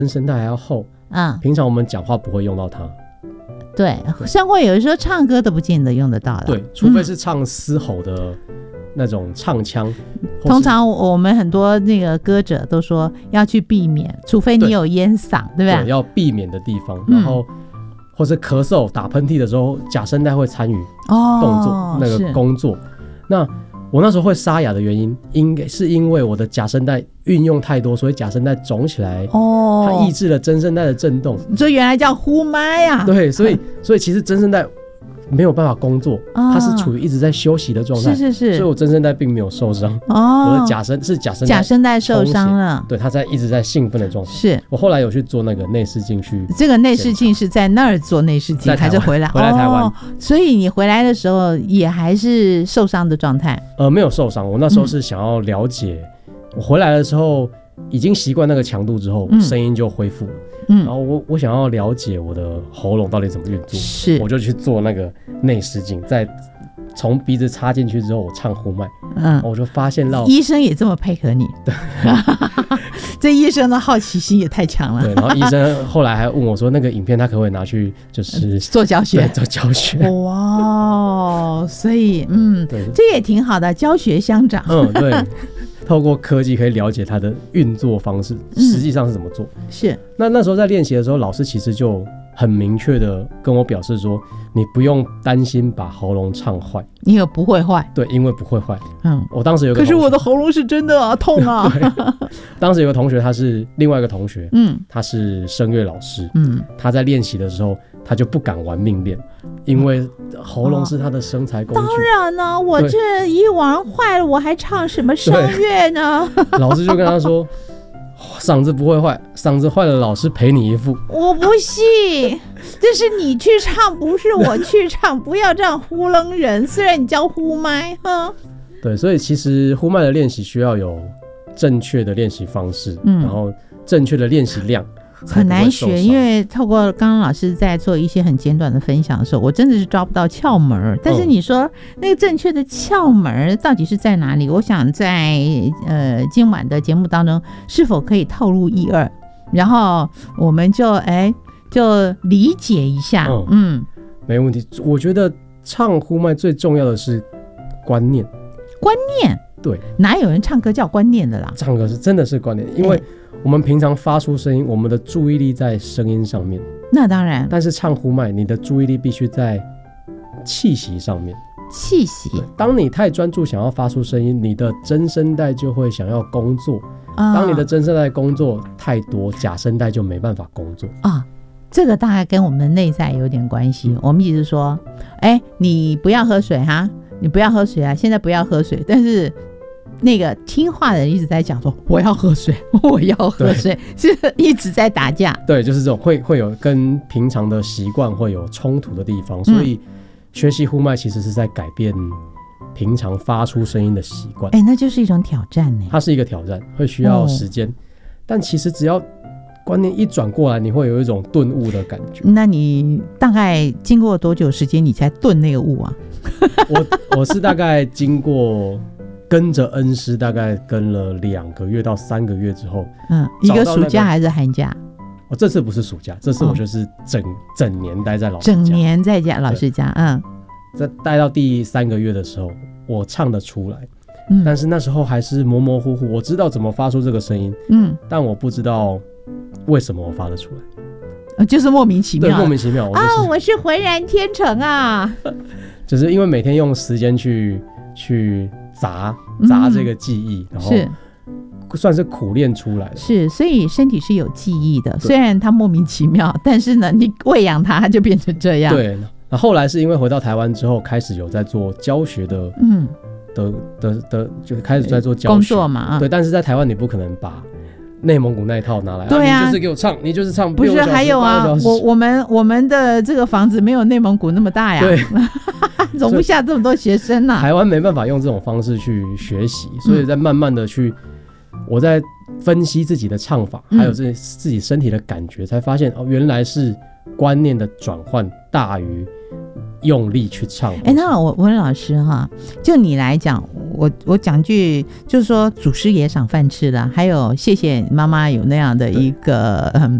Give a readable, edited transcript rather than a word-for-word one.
声带还要厚，平常我们讲话不会用到它。 对，像会有的时候唱歌都不见得用得到了。 对，除非是唱嘶吼的那种唱腔。 通常我们很多那个歌者都说要去避免，除非你有烟嗓，对不对？ 对，要避免的地方。然后或是咳嗽、打喷嚏的时候，假声带会参与动作、那个工作。那我那时候会沙哑的原因，应该是因为我的假声带运用太多，所以假声带肿起来，它抑制了真声带的震动。 所以原来叫呼麦啊。 对，所以其实真声带没有办法工作，它是处于一直在休息的状态。 是，所以我真声带并没有受伤。我的假声带受伤了。 对，它一直在兴奋的状态。 是我后来有去做那个内视镜去。 这个内视镜是在那儿做内视镜，还是回来台湾？ 所以你回来的时候也还是受伤的状态？ 没有受伤。我那时候是想要了解，我回来的时候已经习惯那个强度之后，声音就恢复了。然后我想要了解我的喉咙到底怎么运作，我就去做那个内视镜，再从鼻子插进去之后，我唱呼麦，我就发现到医生也这么配合你，对，这医生的好奇心也太强了。 对，然后医生后来还问我说，那个影片他可不可以拿去就是做教学？ 做教学。 哇，所以这也挺好的，教学相长。 对。透过科技可以了解它的运作方式，实际上是怎么做。 是。 那时候在练习的时候，老师其实就很明确的跟我表示说，你不用担心把喉咙唱坏， 因为不会坏。 对，因为不会坏。我当时有个可是我的喉咙是真的痛啊。 当时有个同学，他是另外一个同学，他是声乐老师，他在练习的时候，他就不敢玩命练，因为喉咙是他的生财工具。 当然呢，我这一玩坏了，我还唱什么声乐呢？ 老师就跟他说，嗓子不会坏，嗓子坏了老师赔你一副。 我不信，这是你去唱，不是我去唱，不要这样囫囵人。虽然你叫呼麦， 对，所以其实呼麦的练习需要有正确的练习方式，然后正确的练习量。 很难学，因为透过刚刚老师在做一些很简短的分享的时候，我真的是抓不到窍门。但是你说那个正确的窍门到底是在哪里？我想在今晚的节目当中是否可以透露一二，然后我们就理解一下。 没问题。我觉得唱呼麦最重要的是观念。 观念？对，哪有人唱歌叫观念的啦？ 唱歌是真的是观念，因为我们平常发出声音，我们的注意力在声音上面。 那当然。但是唱呼麦，你的注意力必须在气息上面。 气息。 当你太专注想要发出声音，你的真声带就会想要工作。当你的真声带工作太多，假声带就没办法工作。 这个大概跟我们的内在有点关系。我们一直说，你不要喝水哈，你不要喝水啊，现在不要喝水，但是那个听话的人一直在讲说我要喝水，我要喝水，是一直在打架。 对，就是这种会有跟平常的习惯会有冲突的地方，所以学习呼麦其实是在改变平常发出声音的习惯。 那就是一种挑战呢。 它是一个挑战，会需要时间，但其实只要观念一转过来，你会有一种顿悟的感觉。 那你大概经过多久时间你才顿那个悟啊？ 我是大概经过跟着恩师，大概跟了2个月到3个月之后， 一个暑假还是寒假？ 这次不是暑假，这次我就是整年待在老师家， 整年在家老师家。 在待到第3个月的时候，我唱得出来，但是那时候还是模模糊糊，我知道怎么发出这个声音，但我不知道为什么我发得出来， 就是莫名其妙。 对，莫名其妙。 我是浑然天成啊！ 就是因为每天用时间去砸这个记忆，然后算是苦练出来的。 是，所以身体是有记忆的，虽然它莫名其妙，但是呢，你喂养它就变成这样。 对，那后来是因为回到台湾之后，开始有在做教学的，就开始在做教学工作嘛。 对，但是在台湾你不可能把内蒙古那一套拿来， 对啊， 你就是给我唱，你就是唱， 不是还有啊？我们的这个房子没有内蒙古那么大呀， 对， 容不下这么多学生啊。 台湾没办法用这种方式去学习，所以在慢慢的我在分析自己的唱法，还有自己身体的感觉，才发现原来是观念的转换大于用力去唱。 那我问老师哈，就你来讲，我讲句就是说，祖师爷赏饭吃了，还有谢谢妈妈有那样的一个